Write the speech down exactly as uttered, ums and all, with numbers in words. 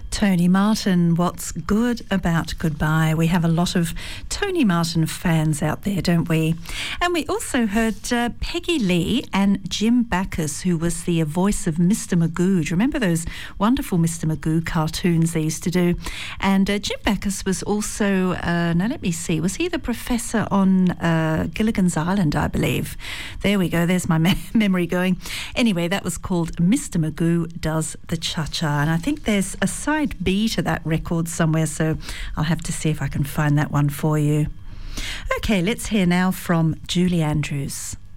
Tony Martin, What's Good About Goodbye? We have a lot of Tony Martin fans out there, don't we? And we also heard uh, Peggy Lee and Jim Backus, who was the voice of Mister Magoo. Do you remember those wonderful Mister Magoo cartoons they used to do? And uh, Jim Backus was also, uh, now let me see, was he the professor on uh, Gilligan's Island, I believe? There we go, there's my me- memory going. Anyway, that was called Mister Magoo Does the Cha-Cha, and I think there's a side B to that record somewhere, so I'll have to see if I can find that one for you. Okay, let's hear now from Julie Andrews.